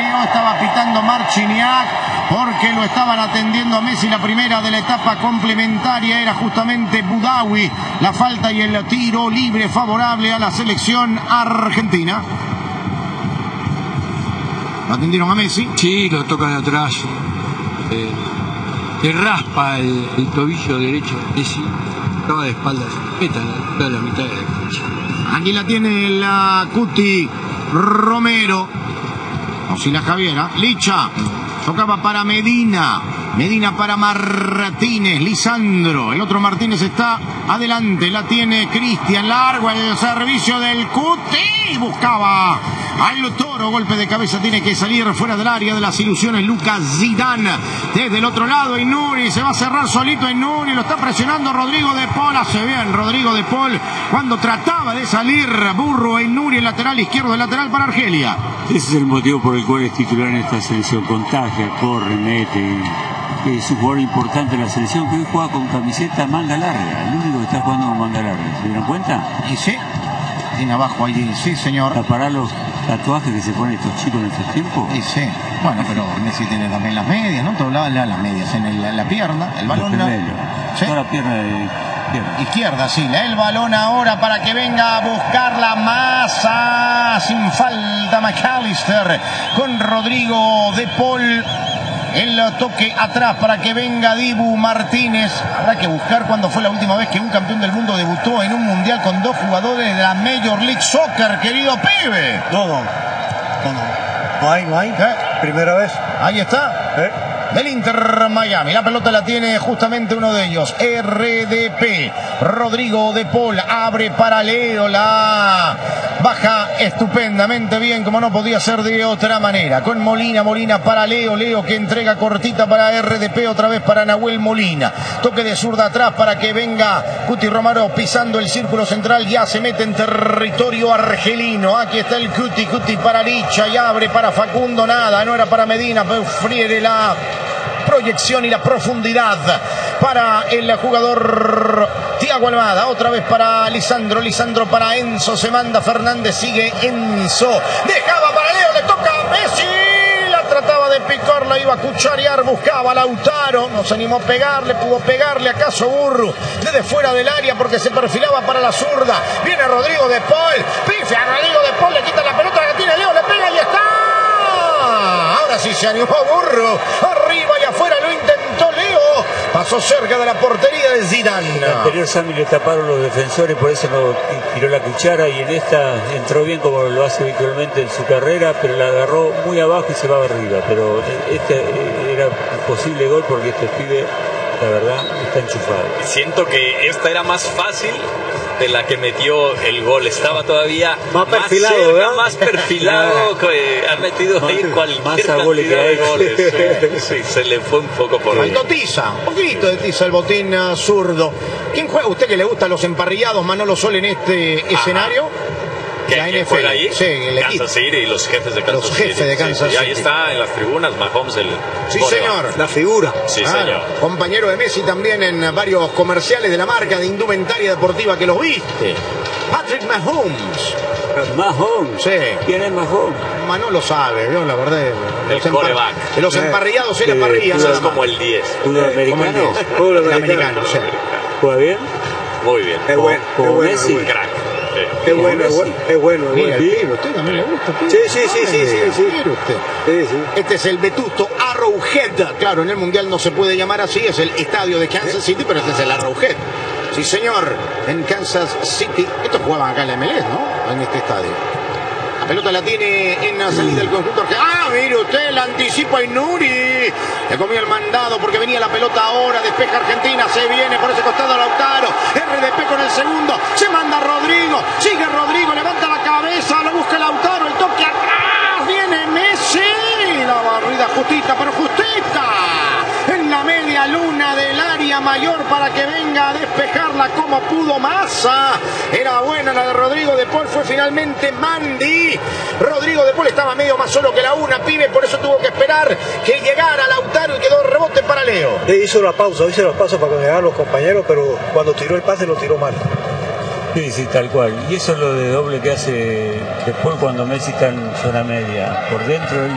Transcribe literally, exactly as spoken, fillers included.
Leo, estaba pitando Marciniak porque lo estaban atendiendo a Messi. La primera de la etapa complementaria era justamente Boudaoui. La falta y el tiro libre favorable a la selección argentina. ¿Lo atendieron a Messi? Sí, lo toca de atrás. Eh, le raspa el, el tobillo derecho de Messi. Estaba de espaldas. Meta la, la mitad de la cancha. Aquí la tiene la Cuti Romero. Oscila Javiera. Licha. Tocaba para Medina. Medina para Martínez. Lisandro. El otro Martínez está adelante. La tiene Cristian. Largo el servicio del Cuti. Buscaba al Toro. Golpe de cabeza. Tiene que salir fuera del área de las ilusiones Lucas Zidane. Desde el otro lado Inuri. Se va a cerrar solito Inuri. Lo está presionando Rodrigo de Paul. Hace bien Rodrigo de Paul cuando trataba de salir Burro Inuri. El lateral izquierdo. El lateral para Argelia. Ese es el motivo por el cual es titular en esta selección. Contagia, corre, mete. Es un jugador importante en la selección que hoy juega con camiseta manga larga. El único que está jugando con manga larga. ¿Se dieron cuenta? Y sí. Tiene abajo allí. Sí, señor. Para parar los tatuajes que se ponen estos chicos en estos tiempos. Y sí. Bueno, pero Messi tiene también las medias, ¿no? Todos lados las medias. En el, la pierna, el balón. La, ¿sí? Toda la pierna de izquierda. Izquierda, sí. El balón ahora para que venga a buscar la masa. Sin falta McAllister con Rodrigo de Paul. El toque atrás para que venga Dibu Martínez. Habrá que buscar cuándo fue la última vez que un campeón del mundo debutó en un mundial con dos jugadores de la Major League Soccer, querido pibe. No, no, no, no, no hay, no hay. ¿Eh? Primera vez. Ahí está. ¿Eh? Del Inter Miami. La pelota la tiene justamente uno de ellos. R D P. Rodrigo de Paul abre para Leo. La baja estupendamente bien, como no podía ser de otra manera. Con Molina, Molina para Leo. Leo que entrega cortita para R D P. Otra vez para Nahuel Molina. Toque de zurda atrás para que venga Cuti Romero pisando el círculo central. Ya se mete en territorio argelino. Aquí está el Cuti. Cuti para Licha. Y abre para Facundo. Nada, no era para Medina. Pero friere la proyección y la profundidad para el jugador Thiago Almada. Otra vez para Lisandro, Lisandro para Enzo, se manda Fernández, sigue Enzo, dejaba para Leo, le toca a Messi, la trataba de picar, la iba a cucharear, buscaba a Lautaro, no se animó a pegarle, pudo pegarle acaso Burru desde fuera del área porque se perfilaba para la zurda. Viene Rodrigo de Paul, pifia a Rodrigo de Paul, le quita la pelota, la tiene Leo, le pega y está. Ahora sí se animó Burro. Arriba y afuera lo intentó Leo. Pasó cerca de la portería de Zidane. En la anterior Sami le taparon los defensores, por eso no tiró la cuchara. Y en esta entró bien como lo hace habitualmente en su carrera, pero la agarró muy abajo y se va arriba. Pero este era un posible gol porque este pibe, la verdad, está enchufado. Siento que esta era más fácil de la que metió el gol. Estaba todavía más perfilado, más, cerca, ¿verdad? más perfilado, que ha metido ahí cualquier más cantidad goles que de ha goles. Sí, sí, se le fue un poco por ahí. Faltó tiza, un poquito de tiza el botín uh, zurdo. ¿Quién juega? ¿Usted que le gustan los emparrillados, Manolo Sol, en este Ajá. escenario? ¿Quién, la ¿quién N F L. juega ahí? Sí, el equipo. Kansas City y los jefes de Kansas los City. jefes de Kansas sí, City. Ahí está en las tribunas Mahomes el Sí, Boreal. señor. La figura. Sí, Claro. señor. Compañero de Messi también en varios comerciales de la marca de indumentaria deportiva que los viste. Patrick Mahomes. Mahomes. Sí. ¿Quién es Mahomes? Manolo sabe, yo la verdad. El los quarterback. De los emparrillados y la parrilla. Eso nada es más. como el diez. ¿Fútbol americano? Fútbol El americano. americano, sí. ¿Juega bien? Muy bien. Es bueno, Como es bueno, Messi. es bueno. Crack. Sí. Es bueno, es bueno, es bueno. es Mira, bueno. el pibe, usted también le gusta, pibe. Sí, sí, sí, sí, sí, sí. Mire usted. Sí, sí. Este es el vetusto Arrowhead. Claro, en el Mundial no se puede llamar así, es el estadio de Kansas City, pero este es el Arrowhead. Sí, señor, en Kansas City. Estos jugaban acá en la M L S, ¿no? En este estadio. La pelota la tiene en la salida del conjunto. ¡Ah, mire usted! La anticipa Inuri. Le comió el mandado porque venía la pelota ahora. Despeja Argentina. Se viene por ese costado Lautaro. R D P con el segundo. Se manda Rodrigo. Sigue Rodrigo. Levanta la cabeza. Lo busca Lautaro. El toque atrás. Viene Messi. La barrida justita, pero justita. En la media luna del área mayor para que venga a despejarla como pudo Massa. Era buena la de Rodrigo de Paul, fue finalmente Mandy. Rodrigo de Paul estaba medio más solo que la una, pibe, por eso tuvo que esperar que llegara Lautaro y quedó rebote para Leo. Le hizo la pausa, hizo la pausa para que llegaran los compañeros, pero cuando tiró el pase lo tiró mal. Sí, sí, tal cual. Y eso es lo de doble que hace después cuando Messi está en zona media. Por dentro